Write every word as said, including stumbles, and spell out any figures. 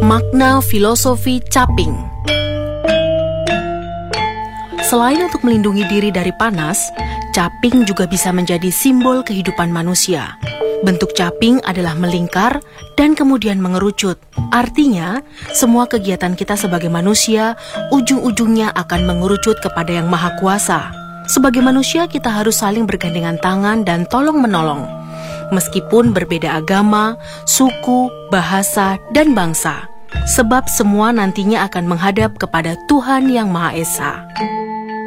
Makna filosofi caping. Selain untuk melindungi diri dari panas, caping juga bisa menjadi simbol kehidupan manusia. Bentuk caping adalah melingkar dan kemudian mengerucut. Artinya, semua kegiatan kita sebagai manusia, ujung-ujungnya akan mengerucut kepada Yang Maha Kuasa. Sebagai manusia, kita harus saling bergandengan tangan dan tolong-menolong. Meskipun berbeda agama, suku, bahasa, dan bangsa. Sebab semua nantinya akan menghadap kepada Tuhan Yang Maha Esa.